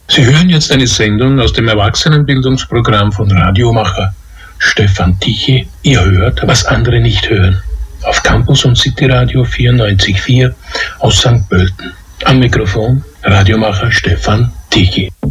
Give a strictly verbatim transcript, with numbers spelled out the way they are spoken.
Sie hören jetzt eine Sendung aus dem Erwachsenenbildungsprogramm von Radiomacher Stefan Tichy. Ihr hört, was andere nicht hören. Auf Campus und City Radio vierundneunzig Komma vier aus Sankt Pölten. Am Mikrofon Radiomacher Stefan Tichy.